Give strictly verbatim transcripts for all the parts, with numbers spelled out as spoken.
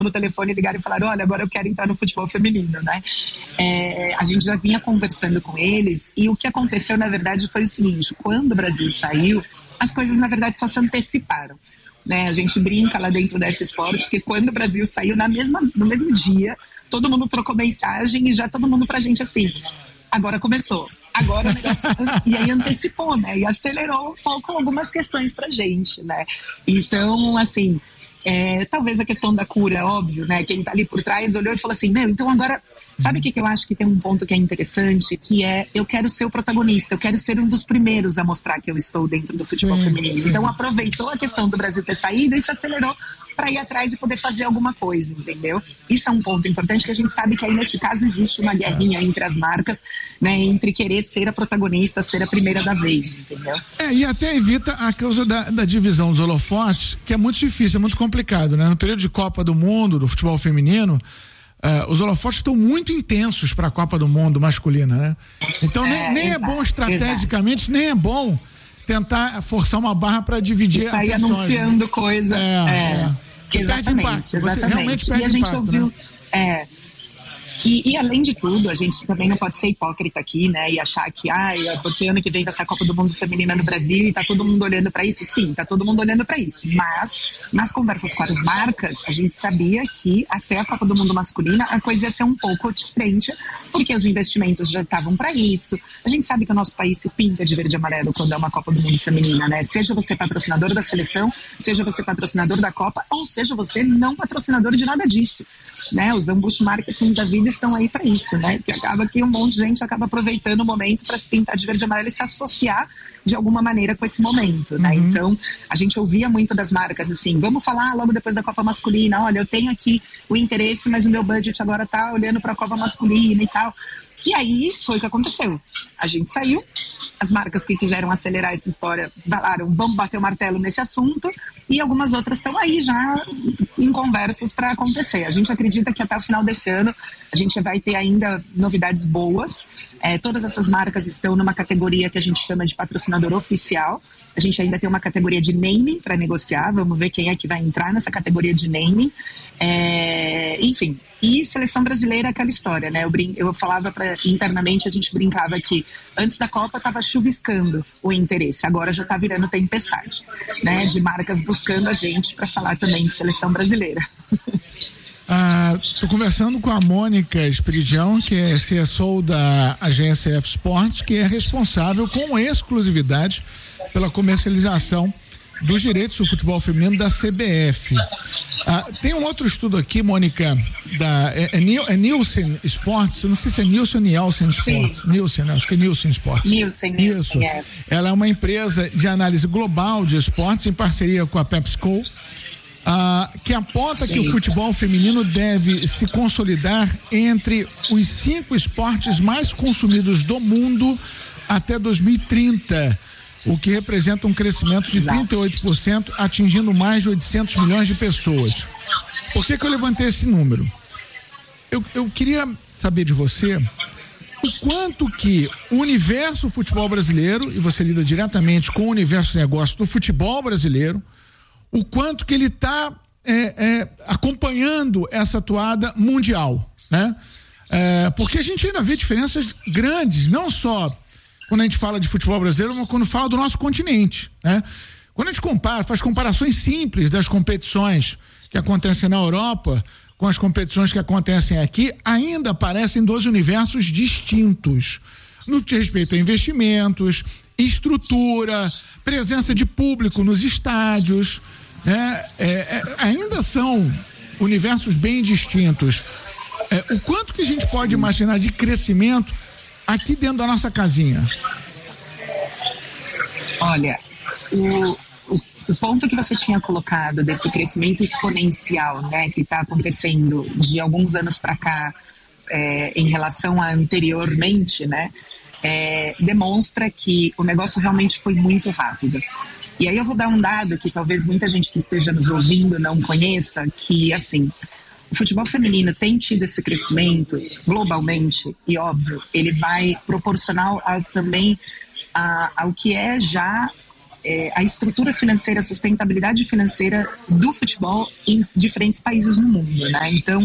no telefone, ligaram e falaram, olha, agora eu quero entrar no futebol feminino, né? É, a gente já vinha conversando com eles e o que aconteceu, na verdade, foi o seguinte, quando o Brasil saiu, as coisas, na verdade, só se anteciparam. Né? A gente brinca lá dentro da F Sports que quando o Brasil saiu, na mesma, no mesmo dia, todo mundo trocou mensagem e já todo mundo pra gente assim, agora começou. Agora o negócio... E aí antecipou, né? E acelerou um pouco algumas questões pra gente, né? Então, assim... É, talvez a questão da cura, óbvio, né? Quem tá ali por trás olhou e falou assim, meu, então agora, sabe o que, que eu acho que tem um ponto que é interessante, que é, eu quero ser o protagonista, eu quero ser um dos primeiros a mostrar que eu estou dentro do futebol sim, feminino. Sim. Então aproveitou a questão do Brasil ter saído e se acelerou para ir atrás e poder fazer alguma coisa, entendeu? Isso é um ponto importante que a gente sabe que aí nesse caso existe uma guerrinha entre as marcas, né? Entre querer ser a protagonista, ser a primeira da vez, entendeu? É, e até evita a causa da, da divisão dos holofotes, que é muito difícil, é muito complicado, né? No período de Copa do Mundo, do futebol feminino, uh, os holofotes estão muito intensos para a Copa do Mundo masculina, né? Então é, nem, nem exato, é bom estrategicamente, exato. Nem é bom tentar forçar uma barra para dividir a sair anunciando, né? Coisa. É, é. é. Você exatamente, perde impacto. Você realmente perde e a gente impacto, ouviu, né? é, E, e além de tudo, a gente também não pode ser hipócrita aqui, né? E achar que, ai, porque ano que vem vai ser a Copa do Mundo Feminina no Brasil e tá todo mundo olhando pra isso. Sim, tá todo mundo olhando pra isso. Mas, nas conversas com as marcas, a gente sabia que até a Copa do Mundo Masculina a coisa ia ser um pouco diferente, porque os investimentos já estavam pra isso. A gente sabe que o nosso país se pinta de verde e amarelo quando é uma Copa do Mundo Feminina, né? Seja você patrocinador da seleção, seja você patrocinador da Copa, ou seja você não patrocinador de nada disso, né? Os ambush marketing da vida estão aí para isso, né? Que acaba que um monte de gente acaba aproveitando o momento para se pintar de verde e amarelo e se associar de alguma maneira com esse momento, né? Uhum. Então, a gente ouvia muito das marcas assim, vamos falar logo depois da Copa Masculina, olha, eu tenho aqui o interesse, mas o meu budget agora tá olhando para a Copa Masculina e tal. E aí foi o que aconteceu. A gente saiu, as marcas que quiseram acelerar essa história falaram, vamos bater o martelo nesse assunto, e algumas outras estão aí já em conversas para acontecer. A gente acredita que até o final desse ano a gente vai ter ainda novidades boas. É, todas essas marcas estão numa categoria que a gente chama de patrocinador oficial. A gente ainda tem uma categoria de naming para negociar, vamos ver quem é que vai entrar nessa categoria de naming. É, enfim, e seleção brasileira é aquela história, né? Eu, brin- eu falava pra, internamente, a gente brincava que antes da Copa estava chuviscando o interesse, agora já está virando tempestade, né? De marcas buscando a gente para falar também de seleção brasileira. Estou ah, conversando com a Mônica Esperidião, que é C S O da agência F Sports, que é responsável com exclusividade pela comercialização dos direitos do futebol feminino da C B F. Ah, tem um outro estudo aqui, Mônica, da é, é, é Nielsen Sports, não sei se é Nielsen ou Nielsen Sports. Sim. Nielsen, acho que é Nielsen Sports. Nielsen, Nielsen, é. Ela é uma empresa de análise global de esportes em parceria com a PepsiCo, ah, que aponta Sim. que o futebol feminino deve se consolidar entre os cinco esportes mais consumidos do mundo até dois mil e trinta. O que representa um crescimento de Exato. trinta e oito por cento, atingindo mais de oitocentos milhões de pessoas. Por que que eu levantei esse número? Eu, eu queria saber de você o quanto que o universo futebol brasileiro, e você lida diretamente com o universo de negócio do futebol brasileiro, o quanto que ele está é, é, acompanhando essa atuada mundial, né? É, porque a gente ainda vê diferenças grandes, não só quando a gente fala de futebol brasileiro, mas quando fala do nosso continente, né? Quando a gente compara, faz comparações simples das competições que acontecem na Europa com as competições que acontecem aqui, ainda parecem dois universos distintos. No que diz respeito a investimentos, estrutura, presença de público nos estádios, né? É, é, ainda são universos bem distintos. É, o quanto que a gente pode imaginar de crescimento aqui dentro da nossa casinha? Olha, o, o, o ponto que você tinha colocado desse crescimento exponencial, né, que está acontecendo de alguns anos para cá, é, em relação a anteriormente, né, é, demonstra que o negócio realmente foi muito rápido. E aí eu vou dar um dado que talvez muita gente que esteja nos ouvindo não conheça, que assim, o futebol feminino tem tido esse crescimento globalmente e, óbvio, ele vai proporcional a, também a, ao que é já é, a estrutura financeira, a sustentabilidade financeira do futebol em diferentes países no mundo, né? Então,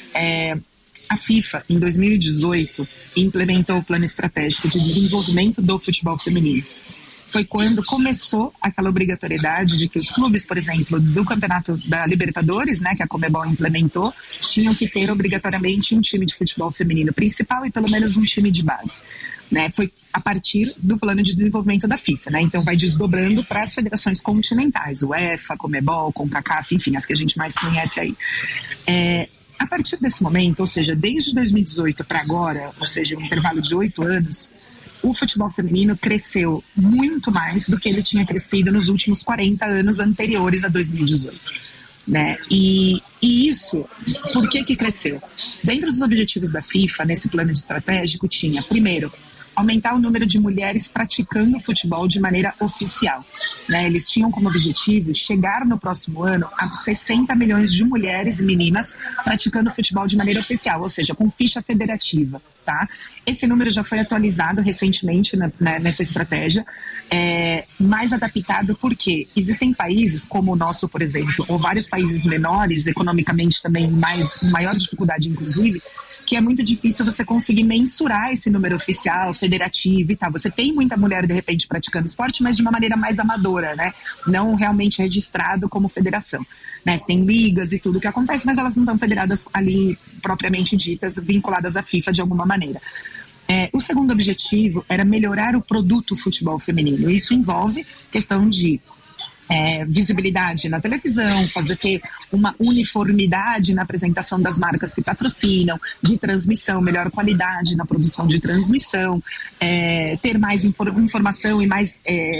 é, a FIFA, em dois mil e dezoito, implementou o plano estratégico de desenvolvimento do futebol feminino. Foi quando começou aquela obrigatoriedade de que os clubes, por exemplo, do campeonato da Libertadores, né, que a Conmebol implementou, tinham que ter obrigatoriamente um time de futebol feminino principal e pelo menos um time de base. Né? Foi a partir do plano de desenvolvimento da FIFA, né? Então vai desdobrando para as federações continentais, UEFA, Conmebol, CONCACAF, enfim, as que a gente mais conhece aí. É, a partir desse momento, ou seja, desde dois mil e dezoito para agora, ou seja, um intervalo de oito anos, o futebol feminino cresceu muito mais do que ele tinha crescido nos últimos quarenta anos anteriores a dois mil e dezoito. Né? E, e isso, por que que cresceu? Dentro dos objetivos da FIFA, nesse plano de estratégico, tinha, primeiro, aumentar o número de mulheres praticando futebol de maneira oficial. Né? Eles tinham como objetivo chegar no próximo ano a sessenta milhões de mulheres e meninas praticando futebol de maneira oficial, ou seja, com ficha federativa. Tá? Esse número já foi atualizado recentemente na, na, nessa estratégia, é, mais adaptado porque existem países como o nosso, por exemplo, ou vários países menores, economicamente também mais, maior dificuldade inclusive, que é muito difícil você conseguir mensurar esse número oficial, federativo e tal. Você tem muita mulher, de repente, praticando esporte, mas de uma maneira mais amadora, né? Não realmente registrado como federação. Né? Você tem ligas e tudo que acontece, mas elas não estão federadas ali, propriamente ditas, vinculadas à FIFA de alguma maneira. É, o segundo objetivo era melhorar o produto futebol feminino. Isso envolve questão de É, visibilidade na televisão, fazer ter uma uniformidade na apresentação das marcas que patrocinam, de transmissão, melhor qualidade na produção de transmissão, é, ter mais infor- informação e mais, é,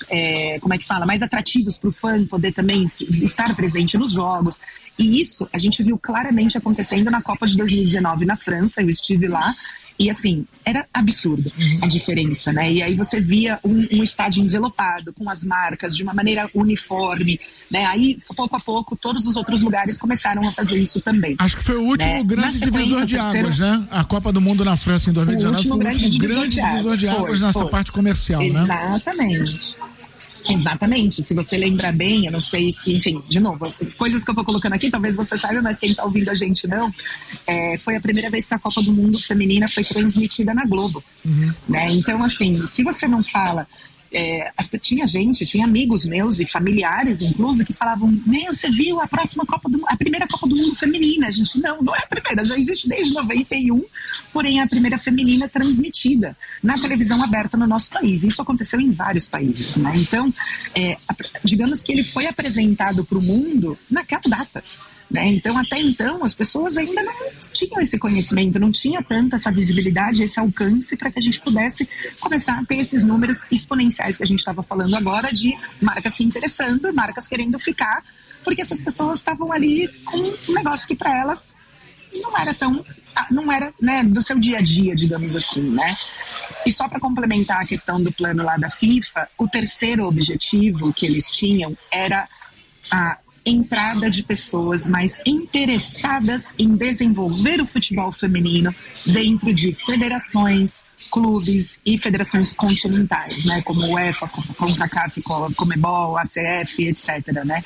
é, como é que fala, mais atrativos para o fã poder também estar presente nos jogos. E isso a gente viu claramente acontecendo na Copa de dois mil e dezenove na França. Eu estive lá. E assim, era absurdo a diferença, né? E aí você via um, um estádio envelopado, com as marcas, de uma maneira uniforme, né? Aí, pouco a pouco, todos os outros lugares começaram a fazer isso também. Acho que foi o último né? grande divisor de terceiro... águas, né? A Copa do Mundo na França em dois mil e dezenove o último foi o grande último divisor grande de divisor de águas, águas nessa foi. parte comercial, Exatamente. né? Exatamente. Exatamente, se você lembra bem, eu não sei se, enfim, de novo, coisas que eu vou colocando aqui, talvez você saiba, mas quem tá ouvindo a gente não, é, foi a primeira vez que a Copa do Mundo feminina foi transmitida na Globo, uhum. né? Então, assim, se você não fala, é, as, tinha gente, tinha amigos meus e familiares, incluso, que falavam, meu, você viu a próxima Copa do a primeira Copa do Mundo feminina? A gente, não, não é a primeira, já existe desde noventa e um, porém é a primeira feminina transmitida na televisão aberta no nosso país. Isso aconteceu em vários países, né? Então, é, digamos que ele foi apresentado para o mundo naquela data. Né? Então, até então, as pessoas ainda não tinham esse conhecimento, não tinha tanta essa visibilidade, esse alcance para que a gente pudesse começar a ter esses números exponenciais que a gente estava falando agora, de marcas se interessando, marcas querendo ficar, porque essas pessoas estavam ali com um negócio que para elas não era tão, não era, né, do seu dia a dia, digamos assim, né? E só para complementar a questão do plano lá da FIFA, o terceiro objetivo que eles tinham era a entrada de pessoas mais interessadas em desenvolver o futebol feminino dentro de federações, clubes e federações continentais, né, como o UEFA, CONCACAF, Conmebol, A C F, etcétera, né?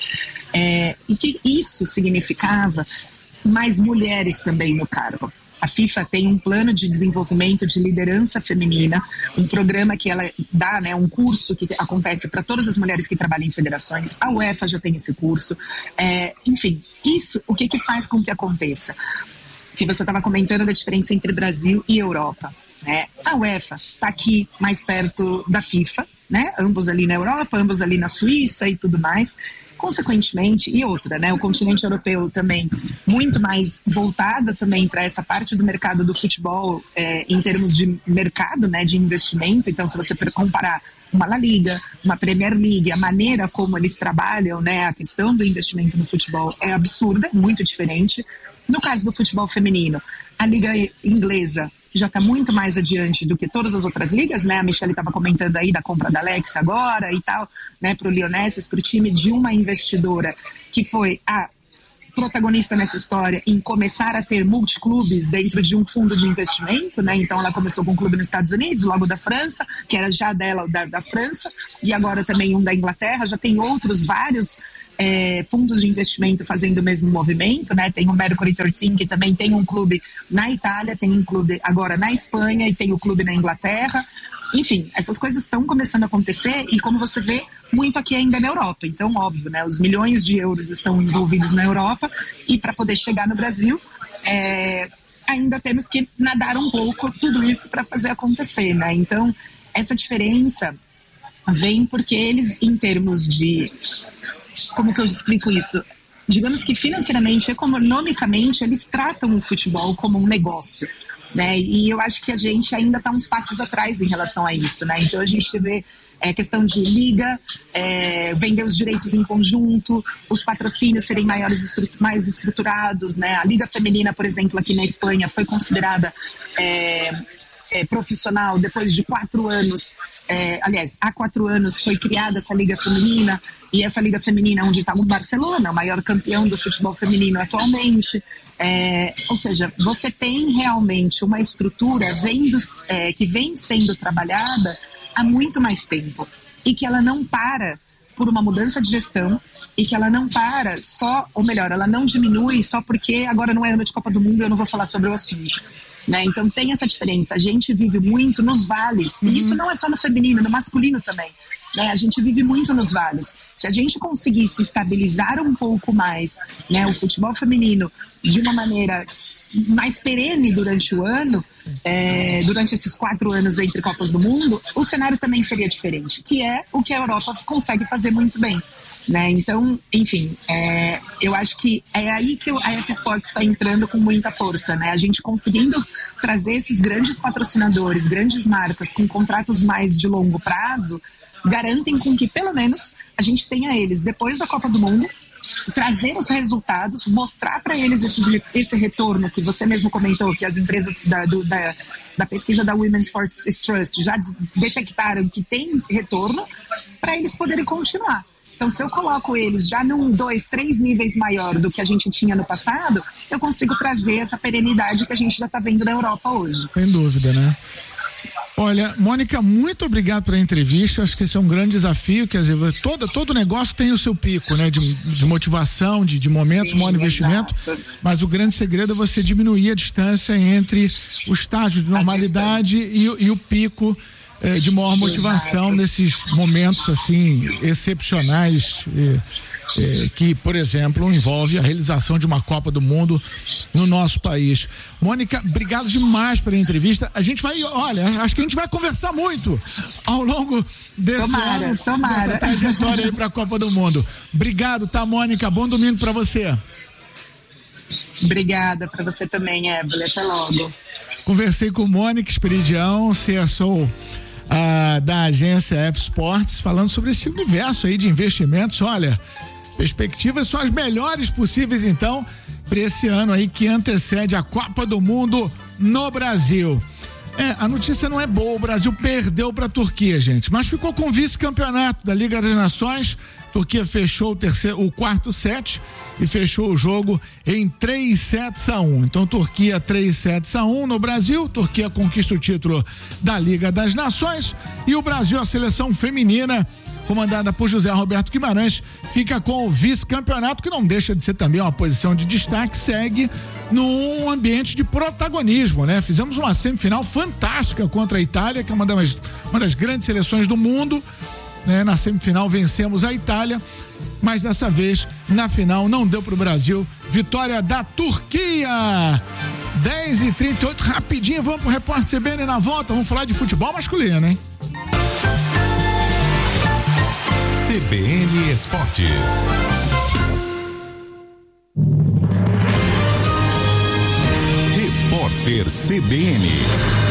É, e que isso significava mais mulheres também no cargo. A FIFA tem um plano de desenvolvimento de liderança feminina, um programa que ela dá, né, um curso que acontece para todas as mulheres que trabalham em federações. A UEFA já tem esse curso. É, enfim, isso, o que, que faz com que aconteça? Que você estava comentando da diferença entre Brasil e Europa. Né? A UEFA está aqui mais perto da FIFA, né? Ambos ali na Europa, ambos ali na Suíça e tudo mais. Consequentemente, e outra, né, o continente europeu também muito mais voltado também para essa parte do mercado do futebol, é, em termos de mercado, né, de investimento. Então, se você comparar uma La Liga, uma Premier League, a maneira como eles trabalham, né, a questão do investimento no futebol é absurda, muito diferente. No caso do futebol feminino, a Liga Inglesa já está muito mais adiante do que todas as outras ligas, né? A Michelle estava comentando aí da compra da Alex agora e tal, né? Para o Lionesses, para o time de uma investidora que foi a protagonista nessa história em começar a ter multiclubes dentro de um fundo de investimento, né? Então ela começou com um clube nos Estados Unidos, logo da França, que era já dela, da, da França, e agora também um da Inglaterra. Já tem outros vários é, fundos de investimento fazendo o mesmo movimento, né? Tem o Mercury treze, que também tem um clube na Itália, tem um clube agora na Espanha e tem o clube na Inglaterra. Enfim, essas coisas estão começando a acontecer e, como você vê, muito aqui ainda na Europa. Então, óbvio, né, os milhões de euros estão envolvidos na Europa e, para poder chegar no Brasil, é, ainda temos que nadar um pouco tudo isso para fazer acontecer, né? Então, essa diferença vem porque eles, em termos de... Como que eu explico isso? Digamos que financeiramente, economicamente, eles tratam o futebol como um negócio, né? E eu acho que a gente ainda está uns passos atrás em relação a isso, né? Então a gente vê é, questão de liga, é, vender os direitos em conjunto, os patrocínios serem maiores, estru mais estruturados, né? A liga feminina, por exemplo, aqui na Espanha foi considerada é, é, profissional depois de quatro anos. É, aliás, há quatro anos foi criada essa liga feminina, e essa liga feminina onde está o Barcelona, o maior campeão do futebol feminino atualmente. É, ou seja, você tem realmente uma estrutura vendo, é, que vem sendo trabalhada há muito mais tempo e que ela não para por uma mudança de gestão e que ela não para só, ou melhor, ela não diminui só porque agora não é ano de Copa do Mundo e eu não vou falar sobre o assunto. Né? Então tem essa diferença, a gente vive muito nos vales, e isso não é só no feminino, no masculino também, né? A gente vive muito nos vales. Se a gente conseguisse estabilizar um pouco mais, né, o futebol feminino de uma maneira mais perene durante o ano, é, durante esses quatro anos entre Copas do Mundo, o cenário também seria diferente, que é o que a Europa consegue fazer muito bem. Né? Então, enfim, é, eu acho que é aí que a F Sports está entrando com muita força, né? A gente conseguindo trazer esses grandes patrocinadores, grandes marcas com contratos mais de longo prazo, garantem com que pelo menos a gente tenha eles depois da Copa do Mundo, trazer os resultados, mostrar para eles esse, esse retorno que você mesmo comentou, que as empresas da, do, da, da pesquisa da Women's Sports Trust já detectaram que tem retorno, para eles poderem continuar. Então, se eu coloco eles já num, dois, três níveis maior do que a gente tinha no passado, eu consigo trazer essa perenidade que a gente já está vendo na Europa hoje. Sem dúvida, né? Olha, Mônica, muito obrigado pela entrevista. Acho que esse é um grande desafio, quer dizer, todo, todo negócio tem o seu pico, né? De, de motivação, de, de momentos, maior investimento, mas o grande segredo é você diminuir a distância entre o estágio de normalidade e, e o pico eh, de maior motivação. Exato. Nesses momentos, assim, excepcionais, eh, eh, que, por exemplo, envolve a realização de uma Copa do Mundo no nosso país. Mônica, obrigado demais pela entrevista. A gente vai, olha, acho que a gente vai conversar muito ao longo desse tomara, ano, tomara. dessa trajetória aí para a Copa do Mundo. Obrigado, tá, Mônica? Bom domingo para você. Obrigada para você também, Ébole. Até logo. Conversei com Mônica Esperidião, C S O ah, da agência F Sports, falando sobre esse universo aí de investimentos. Olha, perspectivas são as melhores possíveis, então, para esse ano aí que antecede a Copa do Mundo no Brasil. É, a notícia não é boa, o Brasil perdeu para a Turquia, gente, mas ficou com o vice-campeonato da Liga das Nações. Turquia fechou o terceiro, o quarto set e fechou o jogo em três sets a um. Então, Turquia três sets a um no Brasil. Turquia conquista o título da Liga das Nações e o Brasil, a seleção feminina, comandada por José Roberto Guimarães, fica com o vice-campeonato, que não deixa de ser também uma posição de destaque, segue num ambiente de protagonismo, né? Fizemos uma semifinal fantástica contra a Itália, que é uma das, uma das grandes seleções do mundo, né? Na semifinal vencemos a Itália, mas dessa vez na final não deu pro Brasil. Vitória da Turquia. dez e trinta e oito, rapidinho, vamos pro Repórter C B N na volta, vamos falar de futebol masculino, hein? C B N Esportes. Repórter C B N.